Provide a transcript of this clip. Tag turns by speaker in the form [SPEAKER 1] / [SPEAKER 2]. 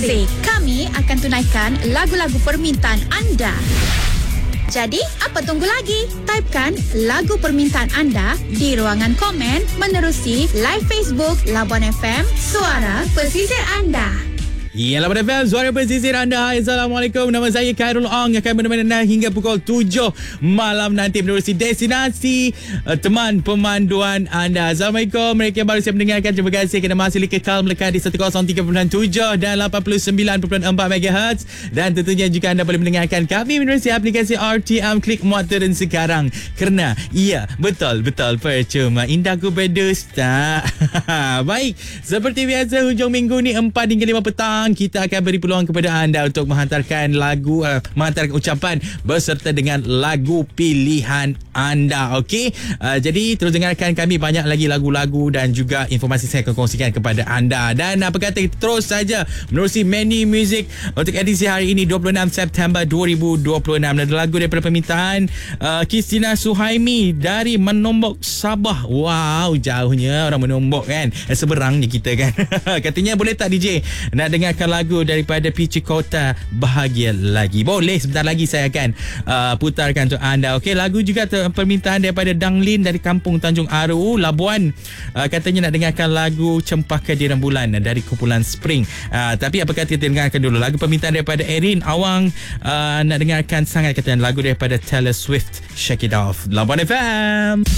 [SPEAKER 1] Muzik. Kami akan tunaikan lagu-lagu permintaan anda. Jadi, apa tunggu lagi? Typekan lagu permintaan anda di ruangan komen menerusi live Facebook Labuan FM, suara pesisir anda.
[SPEAKER 2] Ya, Labuan FM, suara pesisir anda. Assalamualaikum, nama saya Khairul Ong, akan menemani anda hingga pukul 7 malam nanti menerusi destinasi teman pemanduan anda. Assalamualaikum, mereka yang baru saya mendengarkan, terima kasih kerana masih kekal melekat di 103.7 dan 89.4 MHz. Dan tentunya juga anda boleh mendengarkan kami menerusi aplikasi RTM Klik Muat Turun sekarang. Kerana, iya, betul percuma Indahku berdusta. Baik, seperti biasa hujung minggu ni 4 hingga 5 petang kita akan beri peluang kepada anda untuk menghantarkan lagu, menghantarkan ucapan berserta dengan lagu pilihan anda. Okey, jadi terus dengarkan kami, banyak lagi lagu-lagu dan juga informasi saya akan kongsikan kepada anda. Dan apa kata, terus saja menerusi menu muzik untuk edisi hari ini 26 September 2026. Ada lagu daripada permintaan Christina Suhaimi dari Menombok, Sabah. Wow, jauhnya orang Menombok kan, seberangnya kita kan. Katanya boleh tak DJ nak dengarkan lagu daripada Pichi Kota, Bahagia Lagi. Boleh, sebentar lagi saya akan putarkan untuk anda. Okey, lagu juga permintaan daripada Danglin dari Kampung Tanjung Aru, Labuan. Katanya nak dengarkan lagu Cempaka di Rembulan dari kumpulan Spring. Tapi apa kata kita dengarkan dulu lagu permintaan daripada Erin Awang. Nak dengarkan sangat katanya lagu daripada Taylor Swift, Shake It Off. Labuan FM.